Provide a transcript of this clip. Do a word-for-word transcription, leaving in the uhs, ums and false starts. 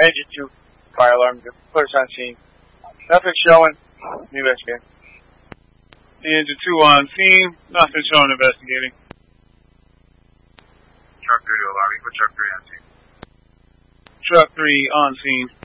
Engine two, fire alarm, clear on scene. Nothing showing. Investigating. Engine two on scene. Nothing showing. Investigating. Truck three to alarm. You put truck three on scene. Truck three on scene.